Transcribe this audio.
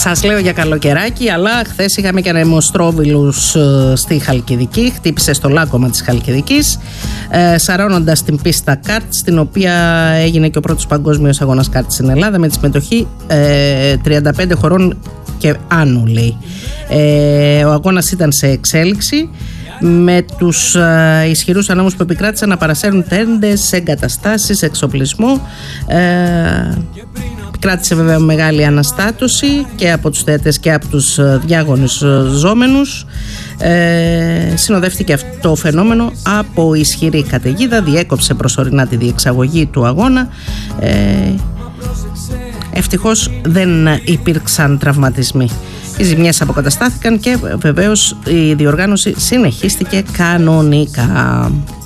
Σας λέω για καλοκαιράκι, αλλά χθες είχαμε και ανεμοστρόβιλους στη Χαλκιδική. Χτύπησε στο λάκκωμα της Χαλκιδικής, σαρώνοντας την πίστα κάρτ, στην οποία έγινε και ο πρώτος παγκόσμιος αγώνας κάρτ στην Ελλάδα, με τη συμμετοχή 35 χωρών και άνω, λέει. Ο αγώνας ήταν σε εξέλιξη, με τους ισχυρούς ανέμους που επικράτησαν να παρασέρουν τέντες, εγκαταστάσεις, εξοπλισμό. Κράτησε βέβαια μεγάλη αναστάτωση και από τους θεατές και από τους διαγωνιζόμενους. Συνοδεύτηκε αυτό το φαινόμενο από ισχυρή καταιγίδα, διέκοψε προσωρινά τη διεξαγωγή του αγώνα. Ευτυχώς δεν υπήρξαν τραυματισμοί. Οι ζημιές αποκαταστάθηκαν και βεβαίως η διοργάνωση συνεχίστηκε κανονικά.